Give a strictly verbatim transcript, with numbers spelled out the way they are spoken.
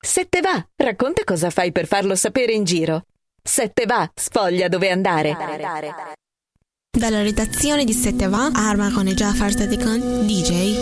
Se te va, racconta cosa fai per farlo sapere in giro. Se te va, sfoglia dove andare. Dalla redazione di Se te va, Arma con Jafar Sadikan, D J.